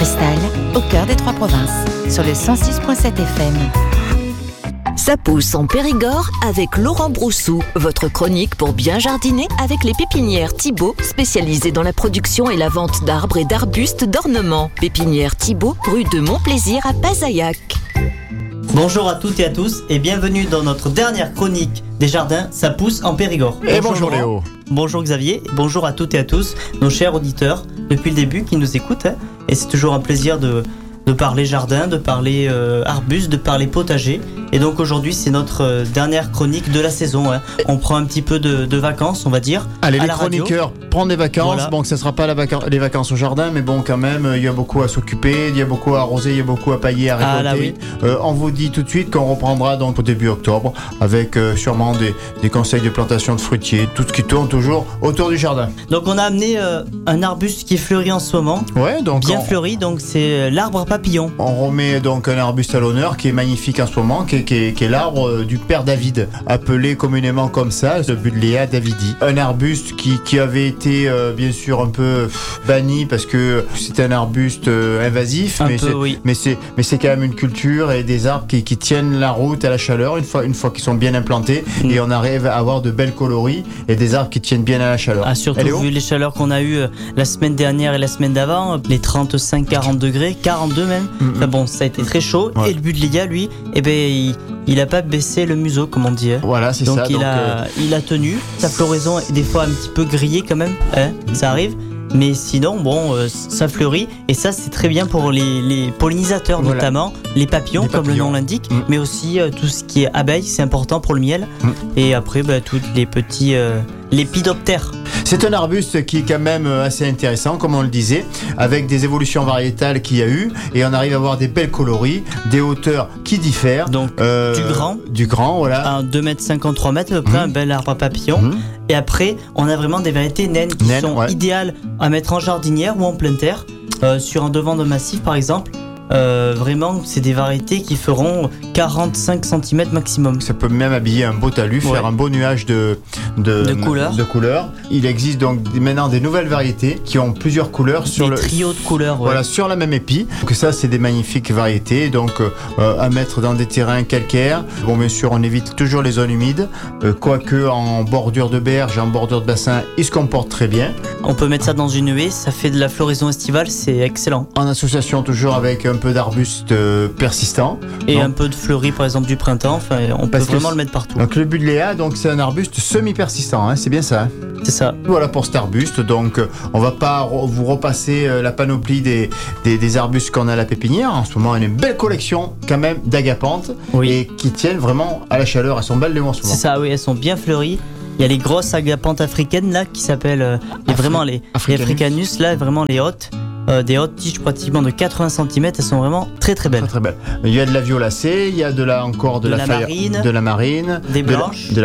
Cristal, au cœur des Trois Provinces, sur le 106.7 FM. Ça pousse en Périgord avec Laurent Broussou, votre chronique pour bien jardiner avec les pépinières Thibault, spécialisées dans la production et la vente d'arbres et d'arbustes d'ornement. Pépinière Thibault, rue de Montplaisir à Pazaillac. Bonjour à toutes et à tous et bienvenue dans notre dernière chronique des jardins Ça pousse en Périgord. Et bonjour Léo. Bonjour Xavier, bonjour à toutes et à tous, nos chers auditeurs depuis le début qui nous écoutent. Et c'est toujours un plaisir de parler jardin, de parler arbustes, de parler potager. Et donc aujourd'hui c'est notre dernière chronique de la saison. On prend un petit peu de vacances, on va dire. Allez, à les la radio. chroniqueurs prennent des vacances. Voilà. Bon, que ce ne sera pas les vacances au jardin, mais bon, quand même, il y a beaucoup à s'occuper, il y a beaucoup à arroser, il y a beaucoup à pailler, à récolter. Ah, là, oui. On vous dit tout de suite qu'on reprendra donc au début octobre avec sûrement des conseils de plantation de fruitiers, tout ce qui tourne toujours autour du jardin. Donc on a amené un arbuste qui fleurit en ce moment. Ouais, donc Bien fleuri, donc c'est l'arbre à papillon. on remet donc un arbuste à l'honneur qui est magnifique en ce moment, qui est l'arbre du père David, appelé communément comme ça, le Buddleia davidi. Un arbuste qui avait été bien sûr un peu banni parce que c'est un arbuste invasif, mais c'est quand même une culture et des arbres qui tiennent la route à la chaleur une fois qu'ils sont bien implantés, et on arrive à avoir de belles coloris et des arbres qui tiennent bien à la chaleur. Ah, surtout vu les chaleurs qu'on a eues la semaine dernière et la semaine d'avant, les 35-40 degrés, 42 même. Enfin bon, ça a été très chaud. Ouais. Et le Buddleia, lui, il a pas baissé le museau, comme on dit. Voilà, c'est donc ça. il a tenu. Sa floraison est des fois un petit peu grillée quand même, ça arrive. Mais sinon, ça fleurit. Et ça, c'est très bien pour les pollinisateurs, voilà. Notamment les papillons, comme le nom l'indique. Mais aussi tout ce qui est abeilles, c'est important pour le miel. Et après, tous les petits lépidoptères. C'est un arbuste qui est quand même assez intéressant, comme on le disait, avec des évolutions variétales qu'il y a eu, et on arrive à avoir des belles coloris, des hauteurs qui diffèrent. Donc du grand, voilà. Un 2,53 m à peu près, un bel arbre à papillon. Et après, on a vraiment des variétés naines qui sont idéales à mettre en jardinière ou en pleine terre, sur un devant de massif par exemple. Vraiment, c'est des variétés qui feront 45 cm maximum. Ça peut même habiller un beau talus, faire un beau nuage de couleurs. Il existe donc maintenant des nouvelles variétés qui ont plusieurs couleurs sur des trios de couleurs. Voilà, sur la même épi. Donc ça, c'est des magnifiques variétés. Donc à mettre dans des terrains calcaires. Bon, bien sûr, on évite toujours les zones humides. Quoique en bordure de berge, en bordure de bassin, ils se comportent très bien. On peut mettre ça dans une haie, ça fait de la floraison estivale, c'est excellent. En association toujours avec un peu d'arbustes persistants. Et un peu de fleuris par exemple du printemps, on peut vraiment le mettre partout. Donc le Buddleia, donc c'est un arbuste semi-persistant, c'est bien ça. C'est ça. Voilà pour cet arbuste, donc on va pas vous repasser la panoplie des arbustes qu'on a à la pépinière. En ce moment, on a une belle collection quand même d'agapantes, et qui tiennent vraiment à la chaleur, elles sont belles les mois en ce moment. C'est ça, oui, elles sont bien fleuries. Il y a les grosses agapantes africaines là qui s'appellent les Africanus là, vraiment les hautes. Des hautes tiges pratiquement de 80 cm, elles sont vraiment très très belles. Très, très belles. Il y a de la violacée, il y a de la marine, des blanches.